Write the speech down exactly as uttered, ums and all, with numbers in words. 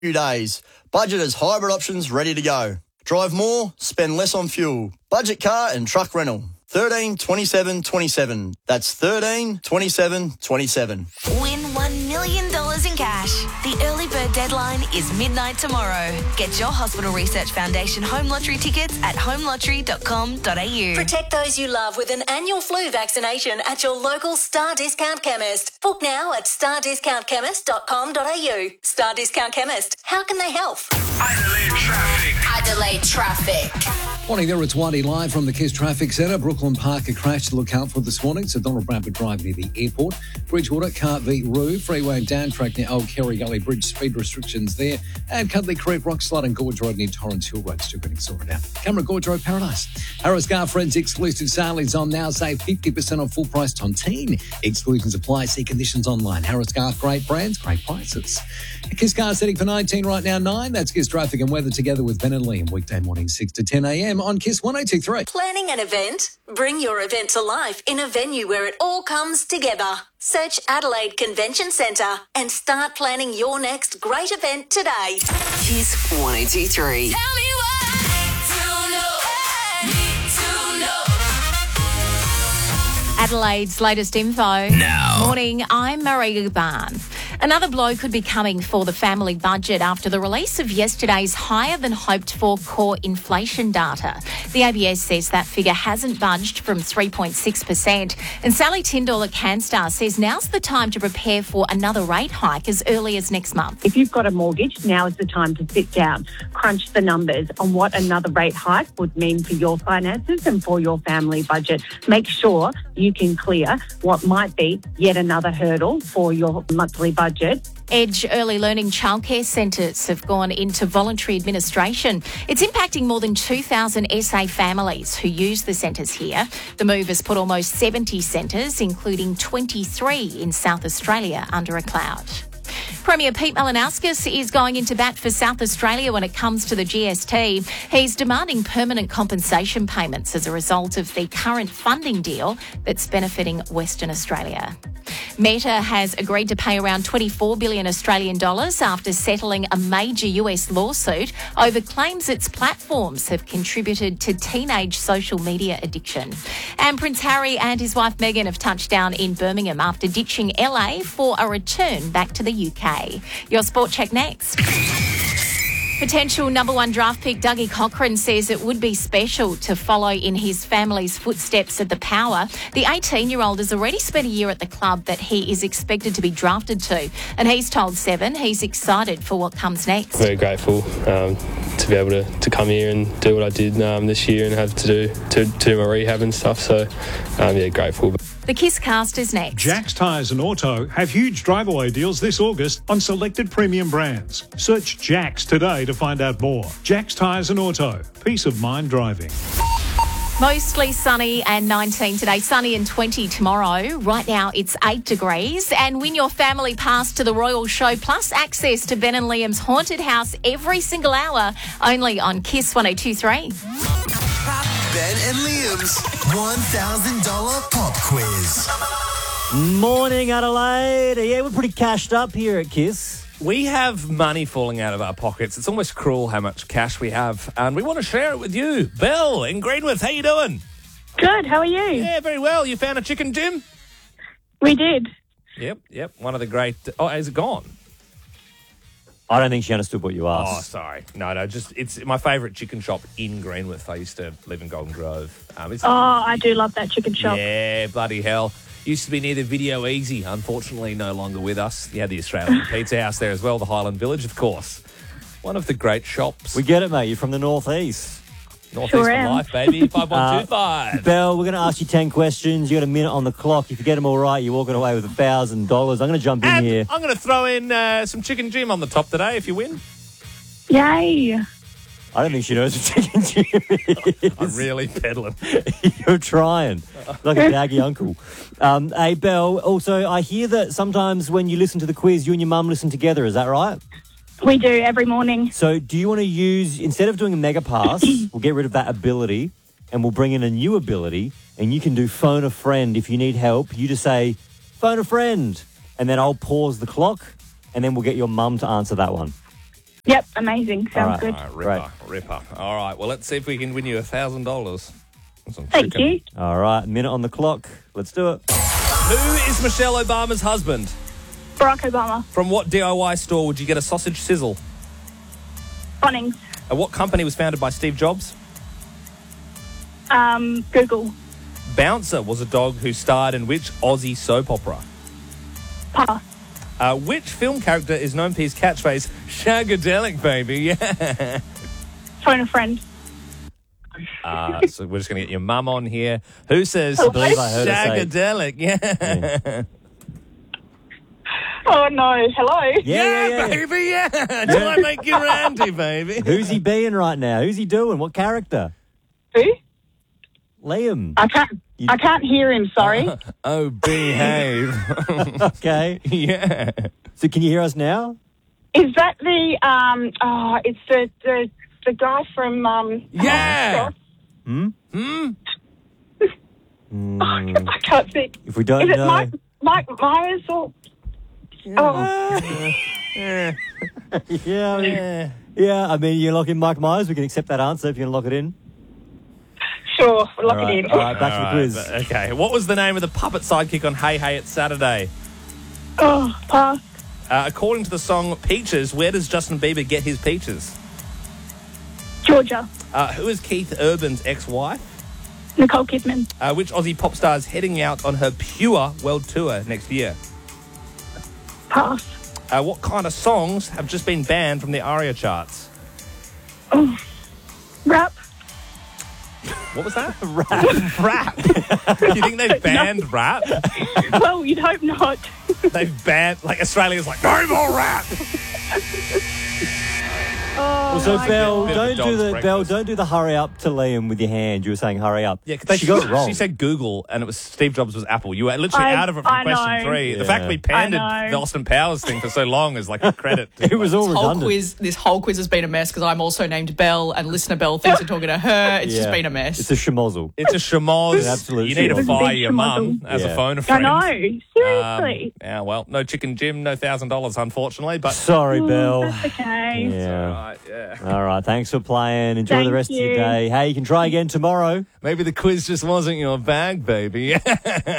few days. Budget has hybrid options ready to go. Drive more, spend less on fuel. Budget car and truck rental. thirteen twenty-seven twenty-seven. That's thirteen twenty-seven twenty-seven. Win one million dollars in cash. The early bird deadline is midnight tomorrow. Get your Hospital Research Foundation home lottery tickets at home lottery dot com dot a u. Protect those you love with an annual flu vaccination at your local Star Discount Chemist. Book now at star discount chemist dot com dot a u. Star Discount Chemist. How can they help? Adelaide traffic. Adelaide traffic. Morning there, it's Whitey live from the Kiss Traffic Centre. Brooklyn Park, a crash to look out for this morning. So Donald Bradford Drive near the airport. Bridgewater, Cart v Roo. Freeway down track near Old Kerry Gully Bridge. Speed restrictions there. And Cuddly Creek, Rock Slide and Gorge Road near Torrens Hill Road. Still getting sorted out. Camera Gorge Road Paradise. Harris Car Friends exclusive sale is on now. Save fifty percent on full price Tontine. Exclusions apply. See conditions online. Harris Car, great brands, great prices. Kiss Car setting for nineteen right now, nine. That's Kiss Traffic and Weather together with Ben and Liam. Weekday morning, six to ten a m on Kiss one oh two three. Planning an event? Bring your event to life in a venue where it all comes together. Search Adelaide Convention Centre and start planning your next great event today. Kiss one oh two three. Tell me why. To know, need to know. Adelaide's latest info. Now. Morning, I'm Marie Barn. Another blow could be coming for the family budget after the release of yesterday's higher-than-hoped-for core inflation data. The A B S says that figure hasn't budged from three point six percent. And Sally Tyndall at CanStar says now's the time to prepare for another rate hike as early as next month. If you've got a mortgage, now is the time to sit down, crunch the numbers on what another rate hike would mean for your finances and for your family budget. Make sure you can clear what might be yet another hurdle for your monthly budget. Edge Early Learning Childcare Centres have gone into voluntary administration. It's impacting more than two thousand S A families who use the centres here. The move has put almost seventy centres, including twenty-three in South Australia, under a cloud. Premier Pete Malinauskas is going into bat for South Australia when it comes to the G S T. He's demanding permanent compensation payments as a result of the current funding deal that's benefiting Western Australia. Meta has agreed to pay around twenty-four billion Australian dollars after settling a major U S lawsuit over claims its platforms have contributed to teenage social media addiction. And Prince Harry and his wife Meghan have touched down in Birmingham after ditching L A for a return back to the U K. Your Sport Check next. Potential number one draft pick Dougie Cochran says it would be special to follow in his family's footsteps at the Power. The eighteen-year-old has already spent a year at the club that he is expected to be drafted to, and he's told Seven he's excited for what comes next. Very grateful um, to be able to, to come here and do what I did um, this year and have to do to, to do my rehab and stuff. So, um, yeah, grateful. The Kiss Cast is next. Jack's Tyres and Auto have huge drive-away deals this August on selected premium brands. Search Jack's today to find out more. Jack's Tyres and Auto. Peace of mind driving. Mostly sunny and nineteen today, sunny and twenty tomorrow. Right now it's eight degrees. And win your family pass to the Royal Show plus access to Ben and Liam's haunted house every single hour, only on Kiss one oh two three. Ben and Liam's one thousand dollars pop quiz. Morning, Adelaide. Yeah, we're pretty cashed up here at Kiss. We have money falling out of our pockets. It's almost cruel how much cash we have, and we want to share it with you. Belle in Greenwith, how you doing? Good, how are you? Yeah, very well. You found a chicken, Jim? We did. Yep, yep. One of the great... Oh, is it gone? I don't think she understood what you asked. Oh, sorry. No, no, just it's my favourite chicken shop in Greenwith. I used to live in Golden Grove. Um, it's, oh, I do love that chicken shop. Yeah, bloody hell. Used to be near the Video Easy, unfortunately no longer with us. You had the Australian Pizza House there as well, the Highland Village, of course. One of the great shops. We get it, mate. You're from the northeast. Northeast sure for am. life, baby. five one two five. Uh, Belle, we're going to ask you ten questions. You got a minute on the clock. If you get them all right, you're walking away with one thousand dollars. I'm going to jump in and here. I'm going to throw in uh, some Chicken Jim on the top today if you win. Yay. I don't think she knows what chicken Jim is. I'm really peddling. You're trying. Like a daggy uncle. Um, hey, Belle, also, I hear that sometimes when you listen to the quiz, you and your mum listen together. Is that right? We do, every morning. So do you want to use, instead of doing a mega pass, we'll get rid of that ability and we'll bring in a new ability, and you can do phone a friend if you need help. You just say, phone a friend, and then I'll pause the clock, and then we'll get your mum to answer that one. Yep, amazing. Sounds All right. good. All right, Ripper, Ripper. All right, well, let's see if we can win you a thousand dollars. Thank you. All right, minute on the clock. Let's do it. Who is Michelle Obama's husband? Barack Obama. From what D I Y store would you get a sausage sizzle? Bunnings. And what company was founded by Steve Jobs? Um, Google. Bouncer was a dog who starred in which Aussie soap opera? Pass. Uh, which film character is known for his catchphrase, Shagadelic, baby? Yeah. Phone a friend. Uh, so we're just going to get your mum on here. Who says I believe I heard her say- Shagadelic? Yeah. Yeah. Oh, no. Hello? Yeah, yeah, yeah. baby, yeah. Do I make you randy, baby? Who's he being right now? Who's he doing? What character? Who? Liam. I can't. I can't hear him. Sorry. Oh, behave. Okay. Yeah. So can you hear us now? Is that the um? Oh, it's the the, the guy from um. Yeah. Hmm? Hmm? Mm, I can't think. if we don't Is it know. Mike Mike Myers or? Oh, Yeah. yeah, I mean, yeah, I mean, you lock in Mike Myers. We can accept that answer if you're going to lock it in. sure. We'll lock All right, it in. all right, back to the All quiz. right, but- okay. What was the name of the puppet sidekick on Hey Hey It's Saturday? Oh, pass. Uh, according to the song Peaches, where does Justin Bieber get his peaches? Georgia. Uh, who is Keith Urban's ex-wife? Nicole Kidman. Uh, which Aussie pop star is heading out on her Pure World Tour next year? Pass. Uh, what kind of songs have just been banned from the ARIA charts? Oh, rap. What was that? Rap. Rap. You think they've banned rap? Well, you'd hope not. They've banned, like, Australia's like, no more rap! Oh, Also, my Belle, Bit of a don't do dog's the breakfast. Belle, don't do the hurry up to Liam with your hand. You were saying hurry up. Yeah, because she got it wrong. She said Google, and it was Steve Jobs was Apple. You were literally I- out of it from I question know. three. The Yeah. fact we pandered I know. the Austin Powers thing for so long is like a credit. To It was all This whole redundant. quiz, this whole quiz has been a mess because I'm also named Belle and listener Belle thinks we're talking to her. It's just Yeah. been a mess. It's a schmozzle. It's a shamoz. It's an absolute You need to shamoz. fire Big your mum shamozzle. as Yeah. a phone a I friend. know. Seriously. Um, yeah, well, no chicken Jim, no thousand dollars, unfortunately. But Sorry, Oh, Belle. that's okay. Yeah. right, yeah. All right. Thanks for playing. Enjoy the Thank rest of your you. day. Hey, you can try again tomorrow. Maybe the quiz just wasn't your bag, baby.